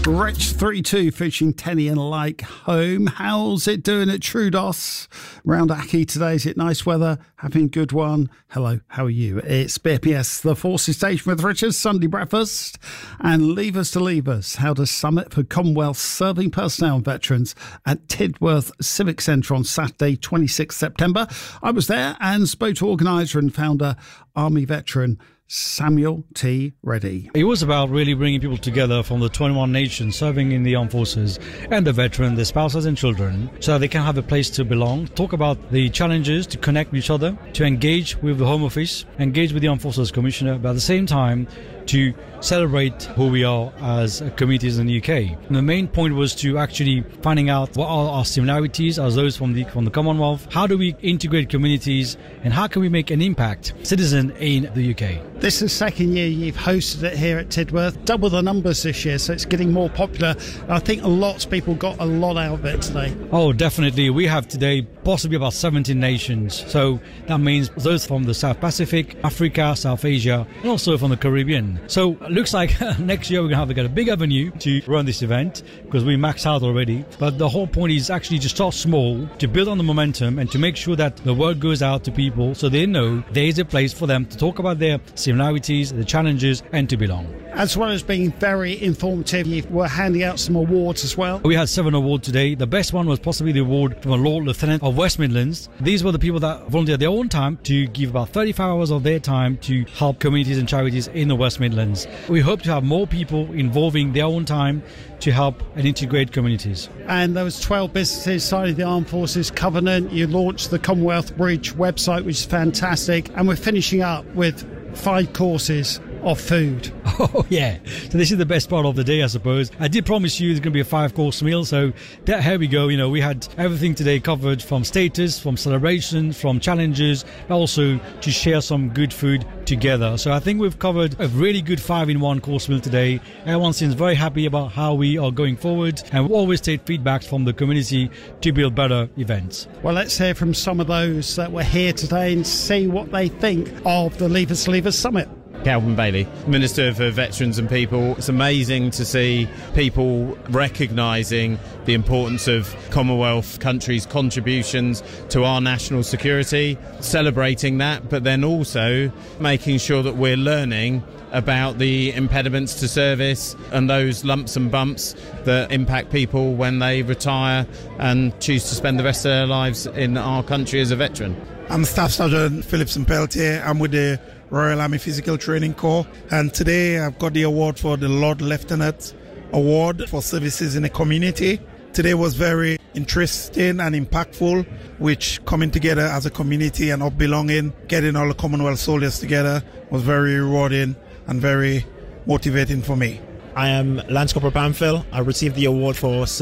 Wretch 32 featuring Tenny and Like Home. How's it doing at Troodos? Round Aki today, is it nice weather? Having a good one? Hello, how are you? It's BPS, the Forces Station with Richard, Sunday breakfast, and Levers to Levers. How does Summit for Commonwealth Serving Personnel and Veterans at Tidworth Civic Centre on Saturday, 26th September. I was there and spoke to organiser and founder, Army veteran Samuel T. Reddy. It was about really bringing people together from the 21 nations serving in the armed forces and the veterans, their spouses and children, so they can have a place to belong, talk about the challenges, to connect with each other, to engage with the Home Office, engage with the Armed Forces Commissioner, but at the same time to celebrate who we are as communities in the UK. And the main point was to actually finding out what are our similarities as those from the Commonwealth, how do we integrate communities, and how can we make an impact citizen in the UK. This is the second year you've hosted it here at Tidworth. Double the numbers this year, so it's getting more popular. I think lots of people got a lot out of it today. Oh, definitely. We have today possibly about 17 nations. So that means those from the South Pacific, Africa, South Asia, and also from the Caribbean. So it looks like next year we're going to have a big avenue to run this event because we maxed out already. But the whole point is actually to start small, to build on the momentum and to make sure that the word goes out to people so they know there is a place for them to talk about their similarities, the challenges, and to belong. As well as being very informative, you were handing out some awards as well. We had 7 awards today. The best one was possibly the award from a Lord Lieutenant of West Midlands. These were the people that volunteered their own time to give about 35 hours of their time to help communities and charities in the West Midlands. We hope to have more people involving their own time to help and integrate communities. And there was 12 businesses signing the Armed Forces Covenant. You launched the Commonwealth Bridge website, which is fantastic. And we're finishing up with 5 courses of food. Oh yeah, so this is the best part of the day, I suppose. I did promise you there's going to be a 5-course meal, so here we go. You know, we had everything today covered, from status, from celebrations, from challenges, but also to share some good food together. So I think we've covered a really good 5-in-1 course meal today. Everyone seems very happy about how we are going forward, and we always take feedback from the community to build better events. Well, let's hear from some of those that were here today and see what they think of the Levers to Levers Summit. Calvin Bailey, Minister for Veterans and People. It's amazing to see people recognising the importance of Commonwealth countries' contributions to our national security, celebrating that, but then also making sure that we're learning about the impediments to service and those lumps and bumps that impact people when they retire and choose to spend the rest of their lives in our country as a veteran. I'm Staff Sergeant Philipson Peltier. I'm with the Royal Army Physical Training Corps, and today I've got the award for the Lord Lieutenant Award for services in the community. Today was very interesting and impactful, which coming together as a community and of belonging, getting all the Commonwealth soldiers together was very rewarding and very motivating for me. I am Lance Corporal Pamphil. I received the award for